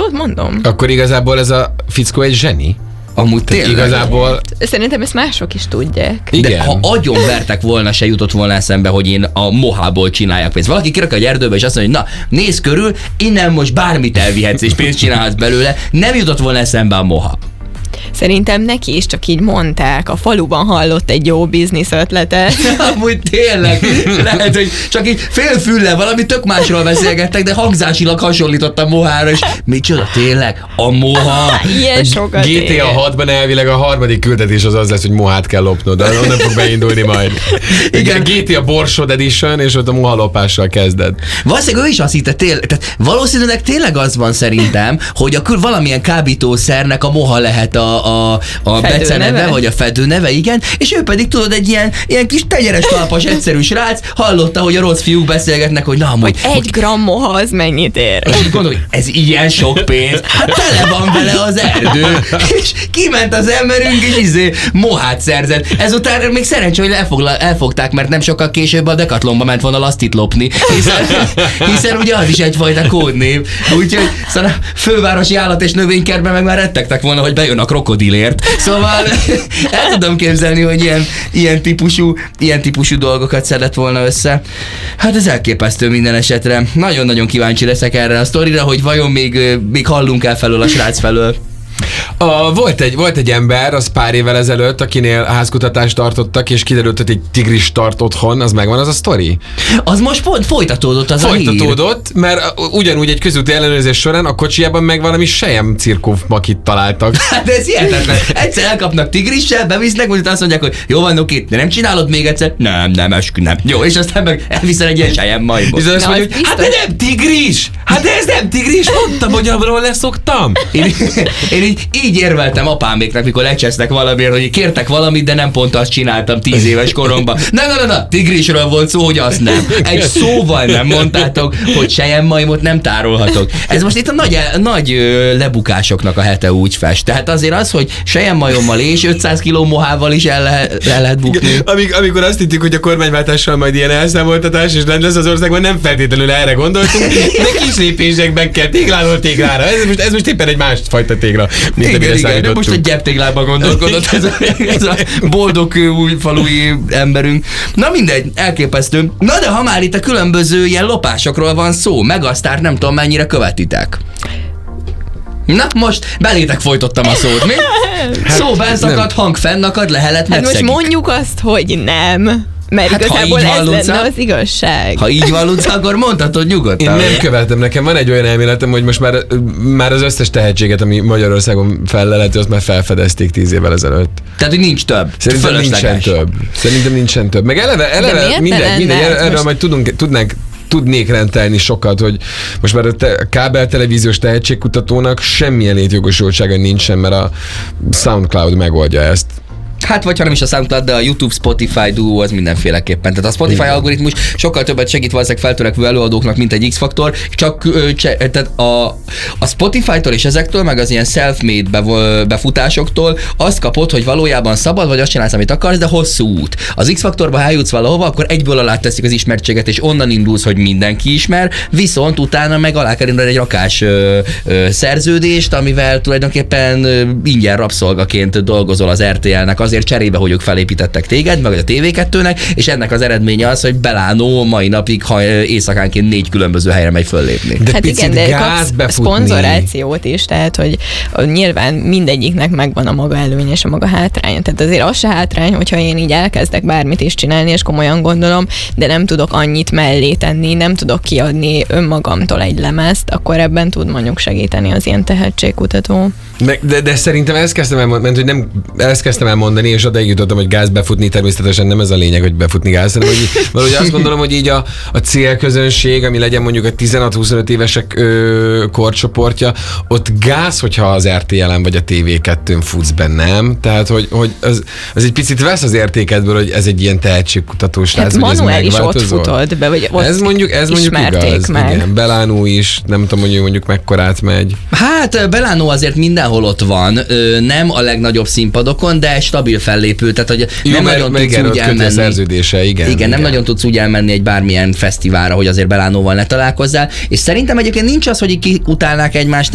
Hallod, mondom? Akkor igazából ez a fickó egy zseni. Amúgy tényleg. Igazából... Szerintem ezt mások is tudják. Igen. De ha agyon vertek volna, se jutott volna eszembe, hogy én a mohából csinálják pénzt. Valaki kirak egy erdőbe, és azt mondja, hogy na, nézz körül, innen most bármit elvihetsz, és pénzt csinálhatsz belőle. Nem jutott volna eszembe a moha. Szerintem neki is csak így mondták, a faluban hallott egy jó biznisz ötletet. Amúgy tényleg, lehet, hogy csak így félfüllel valami tök másról beszélgettek, de hangzásilag hasonlított a mohára, és micsoda tényleg? A moha. Ilyen sokat GTA 6-ban elvileg a harmadik küldetés az lesz, hogy mohát kell lopnod, onnan fog beindulni majd. Igen, GTA Borsod Edition, és ott a mohalopással kezded. Valószínűleg ő is azt hitte, tehát valószínűleg tényleg az van szerintem, hogy valamilyen kábítószernek a moha lehet a beceneve, vagy a fedőneve, igen, és ő pedig tudod, egy ilyen kis tenyeres talpas, egyszerű srác, hallotta, hogy a rossz fiúk beszélgetnek, hogy na, amúgy... Egy gramm moha az mennyit ér? És gondolom, hogy ez ilyen sok pénz, hát tele van vele az erdő, és kiment az emberünk, és mohát szerzett. Ezután még szerencsé, hogy elfogták, mert nem sokkal később a Decathlonba ment volna lasztit lopni, hiszen ugye az is egyfajta kódnév. Úgyhogy szóval a fővárosi állat és növénykertben meg már rettegtek volna, hogy bejön a krokodilért. Szóval el tudom képzelni, hogy ilyen típusú dolgokat szedett volna össze. Hát ez elképesztő minden esetre. Nagyon-nagyon kíváncsi leszek erre a sztorira, hogy vajon még hallunk el felől a srác felől. Volt egy ember, az pár évvel ezelőtt, akinél házkutatást tartottak, és kiderült, hogy egy tigris tart otthon, az megvan az a sztori? Az most pont folytatódott az a hír. Folytatódott, mert ugyanúgy egy közúti ellenőrzés során a kocsijában meg valami sejem cirkómakit találtak. De ez hihetetlen. Egyszer elkapnak tigrissel, bevisznek, most azt mondják, hogy jó van, oké, de nem csinálod még egyszer? Nem, eskü, nem. Jó, és aztán meg elviszel egy ilyen sejem majmot. És azt mondjuk, hogy hát de nem tigris! Hát de ez nem tigris! Mondtam, hogy abról leszoktam. Én így érveltem apáméknak, mikor lecsesznek valamiért, hogy kértek valamit, de nem pont azt csináltam 10 éves koromban. Na, tigrisről volt szó, hogy azt nem. Egy szóval nem mondtátok, hogy selyemmajmot nem tárolhatok. Ez most itt a nagy lebukásoknak a hete úgy fest. Tehát azért az, hogy selyemmajommal és 500 kiló mohával is el lehet bukni. Amikor azt hittük, hogy a kormányváltással majd ilyen elszámoltatás és rend lesz az országban, nem feltétlenül erre gondoltunk, de kis lépésekben kell tégláról téglára. Ez most éppen egy másfajta tégla. Igen, de most egy gyeptéglában gondolkodott ez a boldog új falui emberünk. Na mindegy, elképesztő. Na de ha már itt a különböző ilyen lopásokról van szó, Megasztárt nem tudom mennyire követitek. Na most belétek folytottam a szót, mi? Szó benszakad, hang fennakad, lehelet hát most mondjuk azt, hogy nem. Mert hát igazából ez lenne az igazság. Ha így van, Luca, akkor mondhatod nyugodtan. Én nem követem, nekem van egy olyan elméletem, hogy most már az összes tehetséget, ami Magyarországon fellelhető, azt már felfedezték 10 évvel ezelőtt. Tehát, hogy nincs több. Szerintem nincsen több. Meg eleve mindegy, erről majd tudnék rendelni sokat, hogy most már a kábeltelevíziós tehetségkutatónak semmilyen létjogosultsága nincsen, mert a SoundCloud megoldja ezt. Hát vagy ha nem is a SoundCloud, de a YouTube, Spotify duo az mindenféleképpen. Tehát a Spotify algoritmus sokkal többet segít valószínűleg feltörekvő előadóknak, mint egy X-faktor, csak tehát a Spotify-tól és ezektől, meg az ilyen self-made befutásoktól azt kapod, hogy valójában szabad, vagy azt csinálsz, amit akarsz, de hosszú út. Az X-faktorba, ha eljutsz valahova, akkor egyből alá teszik az ismertséget, és onnan indulsz, hogy mindenki ismer, viszont utána meg alá kell indulni egy rakás szerződést, amivel tulajdonképpen ingyen rabszolgaként dolgozol az RTL-nek, azért cserébe, hogy ők felépítettek téged, meg a TV2-nek, és ennek az eredménye az, hogy Belánó mai napig éjszakánként 4 különböző helyre megy föllépni. De hát igen, de kapsz szponzorációt is, tehát hogy nyilván mindegyiknek megvan a maga előny és a maga hátránya. Tehát azért az se hátrány, hogyha én így elkezdek bármit is csinálni, és komolyan gondolom, de nem tudok annyit mellé tenni, nem tudok kiadni önmagamtól egy lemezt, akkor ebben tud mondjuk segíteni az ilyen tehetségkutató. De szerintem ezt kezdtem elmondani, és odaig jutottam, hogy gáz befutni, természetesen nem ez a lényeg, hogy befutni gáz, hanem hogy valahogy azt gondolom, hogy így a célközönség, ami legyen mondjuk a 16-25 évesek korcsoportja, ott gáz, hogyha az RTL-en vagy a TV2-n futsz be, nem? Tehát, hogy az egy picit vesz az értékedből, hogy ez egy ilyen tehetségkutatós srác, hogy ez megváltozott. Is ott futott be, vagy ott ez mondjuk igaz. Meg. Igen, Belánó is, nem tudom, hogy mondjuk mekkorát megy. Hát Belánó azért mindenhol ott van, nem a legnagyobb színpadokon, de stabil fellépő, tehát hogy nem nagyon tudsz úgy elmenni. Szerződése, igen. Nem nagyon tudsz úgy elmenni egy bármilyen fesztiválra, hogy azért Belánóval ne találkozzál, és szerintem egyébként nincs az, hogy kiutálnák egymást,